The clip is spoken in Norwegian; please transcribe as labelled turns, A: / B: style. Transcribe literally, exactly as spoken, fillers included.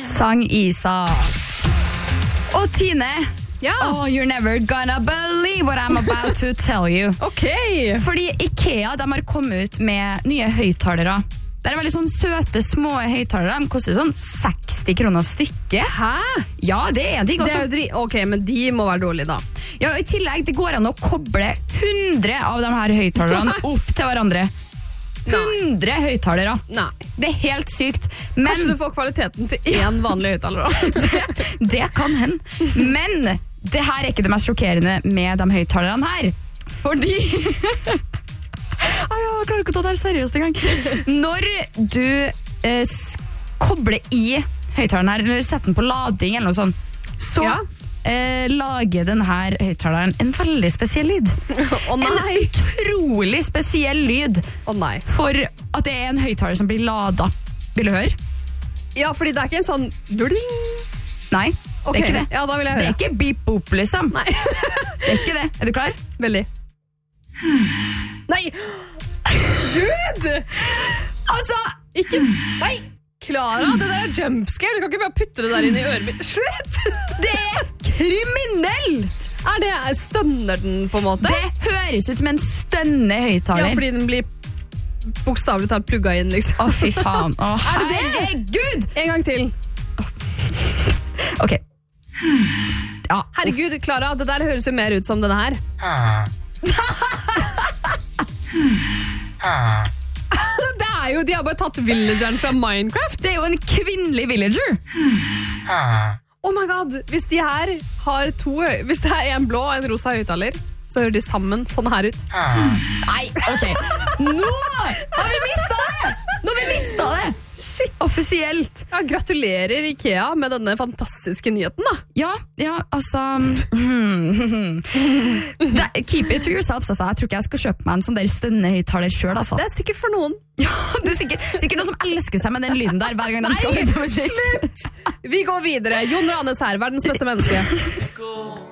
A: Sang Isa. Og Tine,
B: ja.
A: Oh, you're never gonna believe what I'm about to tell you.
B: Ok.
A: Fordi IKEA, de har kommet ut med nye høyttalere. Det er veldig sånn søte, små høyttalere. De koster sånn seksti kroner stykket.
B: Hæ?
A: Ja, det er de.
B: Det er jo dri- ok, men de må være dårlige da.
A: Ja, i tillegg, det går an å koble hundre av de her høyttalerne opp til hverandre. hundre høyttalere.
B: Nei.
A: Det er helt sykt. Men
B: Kanskje du får kvaliteten til én vanlig høyttaler også.
A: det, det kan hende. Men det her er ikke det mest sjokkerende med de høyttalerne her. Fordi jeg klarer ikke å ta det her seriøst en gang. Når du eh, s- kobler i høyttaleren her, eller setter den på lading eller noe sånt, så
B: Ja.
A: eh, lager den her høyttaleren en veldig spesiell lyd.
B: Å
A: En
B: nei.
A: utrolig spesiell lyd
B: Å nei.
A: for at det er en høyttaler som blir ladet. Vil du høre?
B: Ja, fordi det er ikke en sånn dling.
A: Nei,
B: Ok,
A: det er ikke det.
B: ja, da vil jeg
A: Det er
B: høre.
A: ikke beep-boop, liksom.
B: Nei.
A: Det er ikke det. Er du klar?
B: Veldig. Nei! Gud!
A: Altså,
B: Ikke, nei! Klara, det der er jumpscare. Du kan ikke bare putte det der inn i øret mitt. Slutt!
A: det er kriminelt!
B: Er det stønner den på en måte?
A: Det høres ut som en stønnende høyttaler.
B: Ja, fordi den blir bokstavelig talt plugga inn, liksom.
A: Å, fy faen. Å,
B: Er det det?
A: herregud!
B: En gang til.
A: Ok. Ja,
B: Herregud, Klara, det der høres jo mer ut som denne her. Det er jo, de har bare tatt villageren fra Minecraft.
A: det er jo en kvinnelig villager.
B: Oh my god, hvis de her har to, hvis det er en blå og en rosa høyttaler, så hører de sammen sånn her ut.
A: Nei, ok. Nå har vi mistet det! Nå har vi mistet det!
B: Shit.
A: Offisielt.
B: Ja, gratulerer IKEA med denne fantastiske nyheten da.
A: Ja, ja, altså hmm. det, Keep it to yourself, altså. Jeg tror ikke jeg skal kjøpe meg en sånn der stønnende høyttaler selv, altså.
B: Det er sikkert for noen.
A: Ja, det er sikkert, sikkert noen som elsker seg med den lyden der hver gang de skal høre på musikk.
B: Slutt! Vi går videre. Jon Ranes her, verdens beste menneske.